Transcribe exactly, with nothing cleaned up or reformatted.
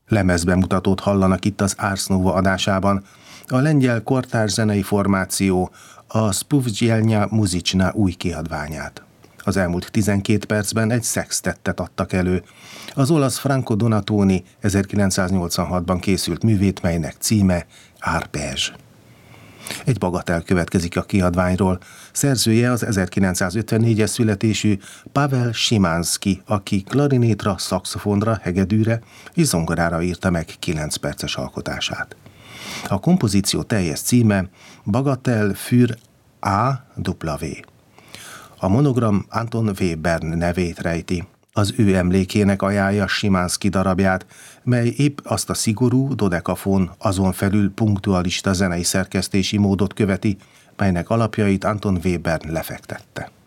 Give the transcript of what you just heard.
Lemezbemutatót hallanak itt az Ars Nova adásában. A lengyel kortárs zenei formáció a Spółdzielnia Muzyczna új kiadványát. Az elmúlt tizenkét percben egy szextettet adtak elő. Az olasz Franco Donatoni ezerkilencszáznyolcvanhatban készült művét, melynek címe Arpeggi. Egy bagatel következik a kiadványról. Szerzője az ezerkilencszázötvennégyes születésű Pavel Szymanski, aki klarinétra, szaxofonra, hegedűre és zongorára írta meg kilenc perces alkotását. A kompozíció teljes címe Bagatel für A W. A monogram Anton Webern nevét rejti. Az ő emlékének ajánlja Szymanski darabját, mely épp azt a szigorú, dodekafon, azon felül punktualista zenei szerkesztési módot követi, melynek alapjait Anton Webern lefektette.